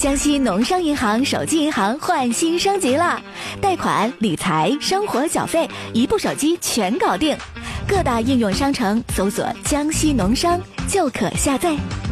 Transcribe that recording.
江西农商银行手机银行换新升级了，贷款、理财、生活缴费，一部手机全搞定。各大应用商城搜索江西农商就可下载。